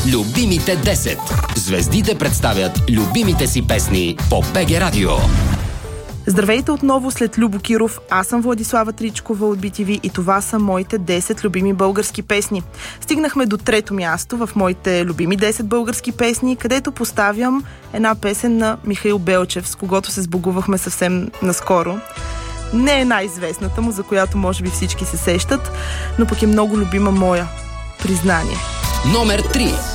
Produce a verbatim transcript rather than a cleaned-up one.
Любимите десет. Звездите представят любимите си песни по БГ Радио. Здравейте отново след Любо Киров. Аз съм Владислава Тричкова от Би Ти Ви и това са моите десет любими български песни. Стигнахме до трето място в моите любими десет български песни, където поставям една песен на Михаил Белчев, с когото се сбогувахме съвсем наскоро. Не е най-известната му, за която може би всички се сещат, но пък е много любима моя. Признание. Номер три.